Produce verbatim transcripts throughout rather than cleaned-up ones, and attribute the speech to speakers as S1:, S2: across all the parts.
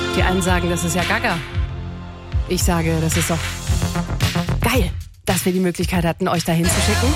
S1: Die einen sagen, das ist ja Gaga. Ich sage, das ist doch geil, dass wir die Möglichkeit hatten, euch dahin zu schicken.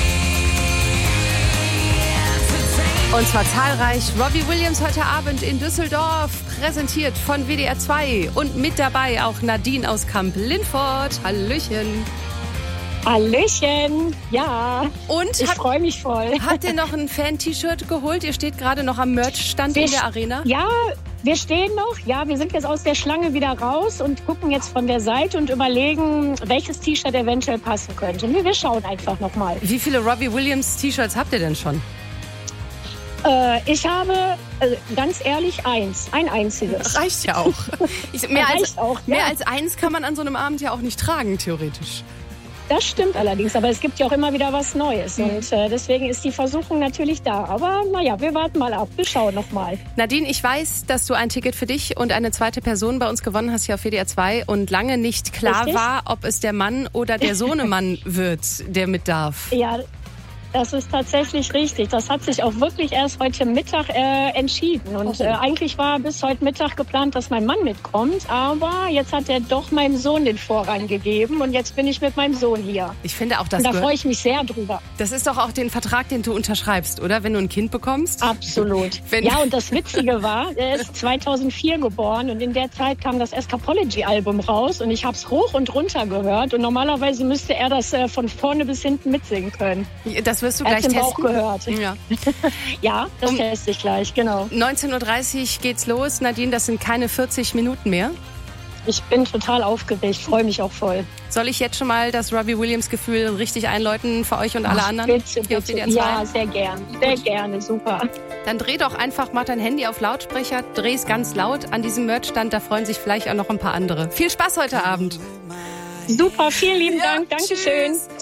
S1: Und zwar zahlreich. Robbie Williams heute Abend in Düsseldorf, präsentiert von W D R zwei. Und mit dabei auch Nadine aus Kamp-Lindfort. Hallöchen.
S2: Hallöchen, ja.
S1: Und
S2: ich freue mich voll.
S1: Habt ihr noch ein Fan-T-Shirt geholt? Ihr steht gerade noch am Merch-Stand in der Arena.
S2: Ja, wir stehen noch. Ja, wir sind jetzt aus der Schlange wieder raus und gucken jetzt von der Seite und überlegen, welches T-Shirt eventuell passen könnte. Wir schauen einfach noch mal.
S1: Wie viele Robbie Williams T-Shirts habt ihr denn schon?
S2: Äh, ich habe, äh, ganz ehrlich, eins. Ein einziges.
S1: Reicht ja auch. Ich, mehr, als,
S2: auch ja.
S1: mehr als eins kann man an so einem Abend ja auch nicht tragen, theoretisch.
S2: Das stimmt allerdings, aber es gibt ja auch immer wieder was Neues. Mhm. Und äh, deswegen ist die Versuchung natürlich da. Aber naja, wir warten mal ab. Wir schauen noch mal.
S1: Nadine, ich weiß, dass du ein Ticket für dich und eine zweite Person bei uns gewonnen hast hier auf W D R zwei und lange nicht klar
S2: Richtig?
S1: war, ob es der Mann oder der Sohnemann wird, der mit darf.
S2: Ja, das ist tatsächlich richtig. Das hat sich auch wirklich erst heute Mittag äh, entschieden. Und
S1: oh.
S2: äh, eigentlich war bis heute Mittag geplant, dass mein Mann mitkommt. Aber jetzt hat er doch meinem Sohn den Vorrang gegeben. Und jetzt bin ich mit meinem Sohn hier.
S1: Ich finde auch, das
S2: und da freue ich mich sehr drüber.
S1: Das ist doch auch den Vertrag, den du unterschreibst, oder? Wenn du ein Kind bekommst?
S2: Absolut. Wenn ja, und das Witzige war, er ist zweitausendvier geboren. Und in der Zeit kam das Escapology-Album raus. Und ich habe es hoch und runter gehört. Und normalerweise müsste er das äh, von vorne bis hinten mitsingen können.
S1: Das wirst du gleich testen.
S2: Bauch gehört.
S1: Ja,
S2: ja das
S1: um
S2: teste ich gleich, genau.
S1: neunzehn Uhr dreißig geht's los. Nadine, das sind keine vierzig Minuten mehr.
S2: Ich bin total aufgeregt, freue mich auch voll.
S1: Soll ich jetzt schon mal das Robbie Williams-Gefühl richtig einläuten für euch und alle
S2: Ach,
S1: anderen?
S2: Bitte, bitte. Ja, sehr gerne, sehr gerne, super.
S1: Dann dreh doch einfach mal dein Handy auf Lautsprecher, dreh es ganz laut an diesem Merchstand, da freuen sich vielleicht auch noch ein paar andere. Viel Spaß heute Abend.
S2: Super, vielen lieben ja, Dank, Dankeschön.
S1: Tschüss.